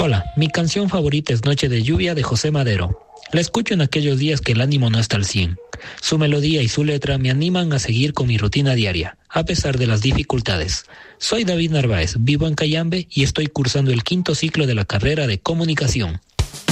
Hola, mi canción favorita es Noche de Lluvia de José Madero. La escucho en aquellos días que el ánimo no está al 100. Su melodía y su letra me animan a seguir con mi rutina diaria, a pesar de las dificultades. Soy David Narváez, vivo en Cayambe y estoy cursando el 5º ciclo de la carrera de comunicación.